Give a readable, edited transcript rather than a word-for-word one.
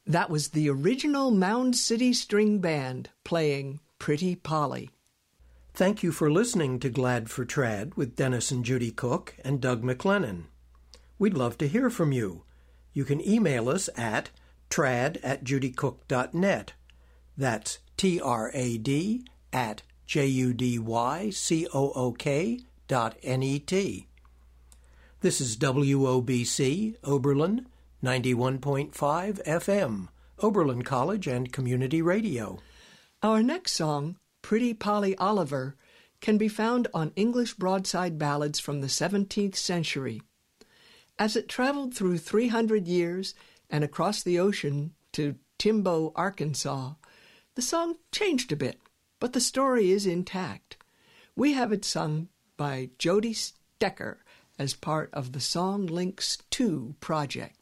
That was the original Mound City String Band playing Pretty Polly. Thank you for listening to Glad for Trad with Dennis and Judy Cook and Doug McLennan. We'd love to hear from you. You can email us at trad@judycook.net. That's trad@judycook.net. This is WOBC, Oberlin, 91.5 FM, Oberlin College and Community Radio. Our next song, Pretty Polly Oliver, can be found on English broadside ballads from the 17th century. As it traveled through 300 years and across the ocean to Timbo, Arkansas, the song changed a bit, but the story is intact. We have it sung by Jody Stecker as part of the Song Links 2 project.